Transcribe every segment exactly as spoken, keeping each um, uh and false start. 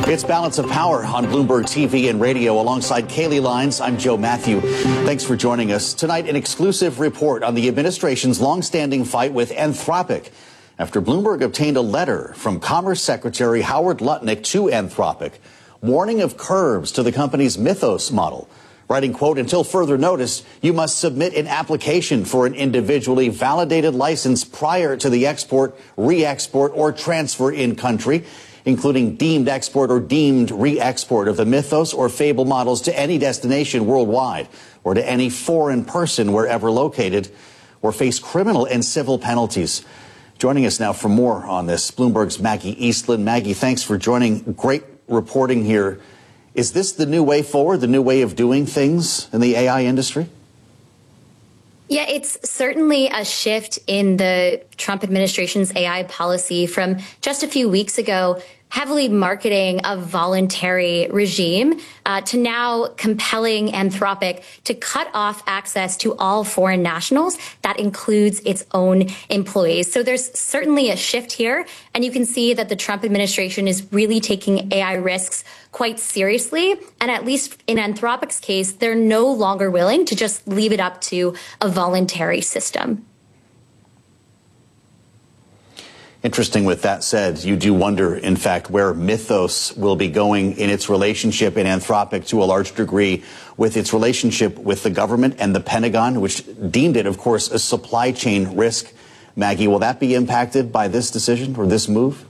It's Balance of Power on Bloomberg T V and radio. Alongside Kaylee Lines, I'm Joe Matthew. Thanks for joining us. Tonight, an exclusive report on the administration's longstanding fight with Anthropic after Bloomberg obtained a letter from Commerce Secretary Howard Lutnick to Anthropic, warning of curbs to the company's Mythos model. Writing, quote, until further notice, you must submit an application for an individually validated license prior to the export, re-export, or transfer in country, including deemed export or deemed re-export of the Mythos or Fable models to any destination worldwide or to any foreign person wherever located, or face criminal and civil penalties. Joining us now for more on this, Bloomberg's Maggie Eastland. Maggie, thanks for joining. Great reporting here. Is this the new way forward, the new way of doing things in the A I industry? Yeah, it's certainly a shift in the Trump administration's A I policy from just a few weeks ago, heavily marketing a voluntary regime, uh, to now compelling Anthropic to cut off access to all foreign nationals. That includes its own employees. So there's certainly a shift here. And you can see that the Trump administration is really taking A I risks quite seriously. And at least in Anthropic's case, they're no longer willing to just leave it up to a voluntary system. Interesting. With that said, you do wonder, in fact, where Mythos will be going in its relationship in Anthropic to a large degree with its relationship with the government and the Pentagon, which deemed it, of course, a supply chain risk. Maggie, will that be impacted by this decision or this move?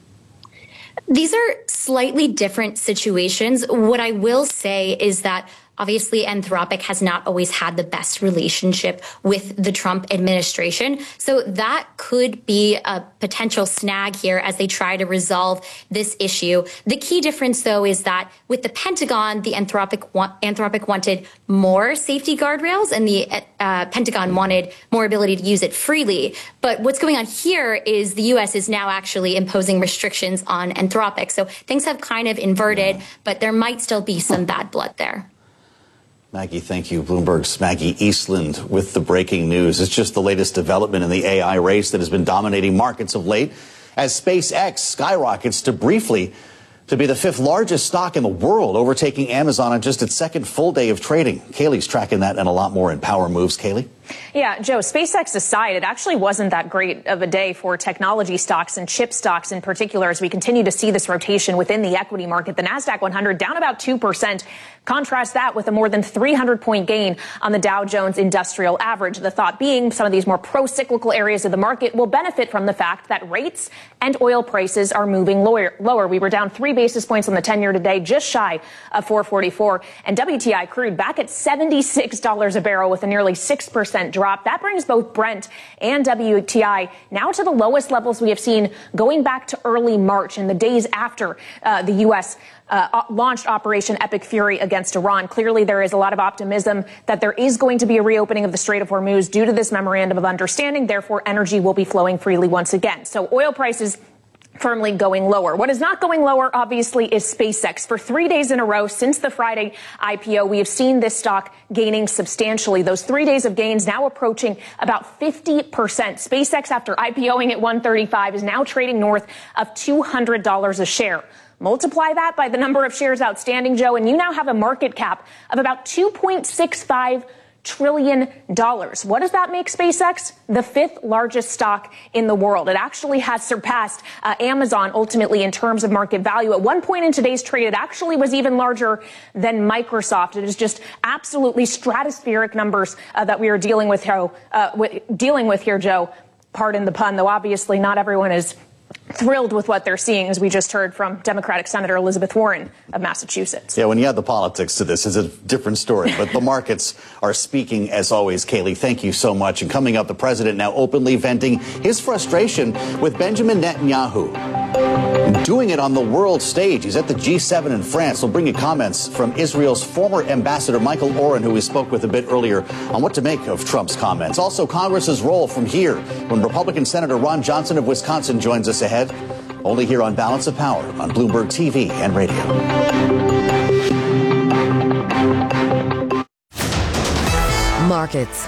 These are slightly different situations. What I will say is that obviously, Anthropic has not always had the best relationship with the Trump administration. So that could be a potential snag here as they try to resolve this issue. The key difference, though, is that with the Pentagon, the Anthropic, wa- Anthropic wanted more safety guardrails and the uh, Pentagon wanted more ability to use it freely. But what's going on here is the U S is now actually imposing restrictions on Anthropic. So things have kind of inverted, but there might still be some bad blood there. Maggie, thank you. Bloomberg's Maggie Eastland with the breaking news. It's just the latest development in the A I race that has been dominating markets of late as SpaceX skyrockets to briefly to be the fifth largest stock in the world, overtaking Amazon on just its second full day of trading. Kaylee's tracking that and a lot more in Power Moves. Kaylee? Yeah, Joe, SpaceX aside, it actually wasn't that great of a day for technology stocks and chip stocks in particular as we continue to see this rotation within the equity market. The NASDAQ one hundred down about two percent. Contrast that with a more than three hundred point gain on the Dow Jones Industrial Average. The thought being some of these more pro-cyclical areas of the market will benefit from the fact that rates and oil prices are moving lower. lower. We were down three basis points on the ten-year today, just shy of four forty-four. And W T I crude back at seventy-six dollars a barrel with a nearly six percent drop. That brings both Brent and W T I now to the lowest levels we have seen going back to early March and the days after uh, the U S Uh, launched Operation Epic Fury against Iran. Clearly, there is a lot of optimism that there is going to be a reopening of the Strait of Hormuz due to this memorandum of understanding. Therefore, energy will be flowing freely once again. So oil prices firmly going lower. What is not going lower, obviously, is SpaceX. For three days in a row since the Friday I P O, we have seen this stock gaining substantially. Those three days of gains now approaching about fifty percent. SpaceX, after IPOing at one thirty-five, is now trading north of two hundred dollars a share. Multiply that by the number of shares outstanding, Joe, and you now have a market cap of about two point six five trillion dollars. What does that make SpaceX? The fifth largest stock in the world. It actually has surpassed uh, Amazon ultimately in terms of market value. At one point in today's trade, it actually was even larger than Microsoft. It is just absolutely stratospheric numbers uh, that we are dealing with, uh, with, dealing with here, Joe. Pardon the pun, though obviously not everyone is thrilled with what they're seeing, as we just heard from Democratic Senator Elizabeth Warren of Massachusetts. Yeah, when you add the politics to this, it's a different story. But the markets are speaking, as always. Kaylee, thank you so much. And coming up, the president now openly venting his frustration with Benjamin Netanyahu. Doing it on the world stage. He's at the G seven in France. We'll bring you comments from Israel's former ambassador, Michael Oren, who we spoke with a bit earlier, on what to make of Trump's comments. Also, Congress's role from here when Republican Senator Ron Johnson of Wisconsin joins us ahead. Only here on Balance of Power on Bloomberg T V and radio. Markets